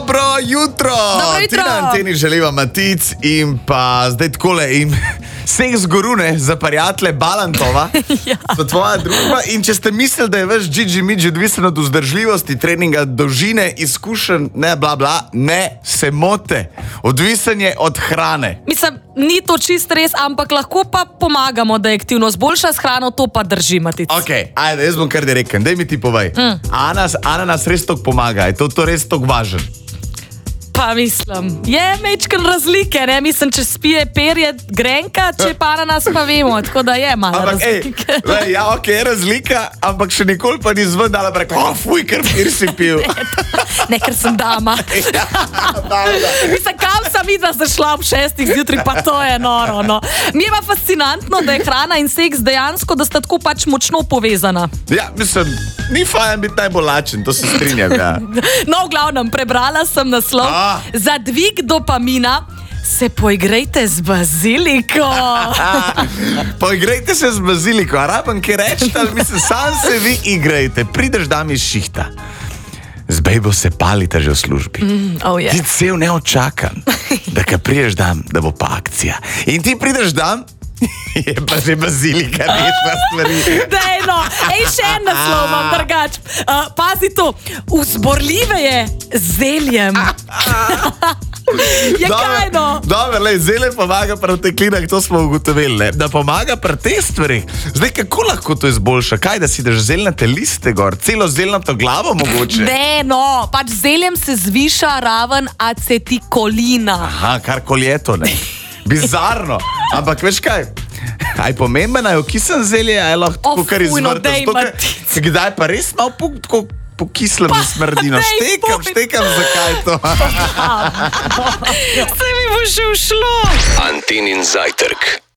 Dobro jutro! Tina Anteni želiva Matic in pa zdaj takole in vseh zgorune za prijatelje Balantova. So tvoja družba in če ste mislili, da je vaš Gigi-Midži odvisen od vzdržljivosti, treninga, dolžine, izkušenj, ne bla bla, ne, se mote. Odvisen je od hrane. Mislim, ni to čist res, ampak lahko pa pomagamo, da je aktivnost boljša s hrano, to pa drži, Matic. Ok, ajde, jaz bom kar direkten, daj mi ti povej. Ananas res toliko pomaga, je to res toliko važen? Pa mislim, je mečken razlike, ne? Mislim, če spije perje grenka, če pa ananas pa vemo, tako da je malo razlike. Ja, ok, je razlika, ampak še nikoli pa ni zven dala preko, fuj, ker pir si pil. Ne, ker sem dama. Mislim, kam sem videla, zašla ob 6 zjutraj, pa to je noro, no. Mi je pa fascinantno, da je hrana in seks dejansko, da sta tako pač močno povezana. Ja, mislim, ni fajn biti najbolj lačen, to se strinjam, ja. No, v glavnem, prebrala sem naslov. Za dvig dopamina se poigrajte z baziliko. Poigrajte se z baziliko, a raben kaj reči, ali mislim, sam se vi igrajte, prideš dam iz šihta. Z bejbo se palite že v službi. Ti cel neočakan, da ka prideš dam, da bo pa akcija. In ti prideš dam, je pa že bazilika, rečna stvari. Dej no, še en naslov imam drugač. Pazi to, vzborljive je zeljem. Je kaj no? Dobre, zelje pomaga pri teklinah, to smo ugotovili, da pomaga pri teh stvarih. Zdaj, kako lahko to izboljša? Kaj, da si daš zeljnate liste gor, celo zeljnato glavo mogoče? Ne, no, pač zeljem se zviša raven acetikolina. Aha, karkoli je to, ne? Bizarno, ampak veš kaj? Aj pomembno je okisen zelje, aj lahko tako kar izvrtaš. Kdaj pa res malo po kislem smrdino? Štekam, zakaj to? Se mi bo še ušlo. Antenin zajtrk.